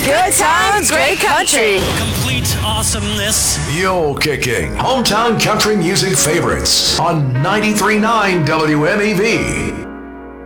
Good times, great country. Complete awesomeness. Mule Kicking, hometown country music favorites on 93.9 WMEV.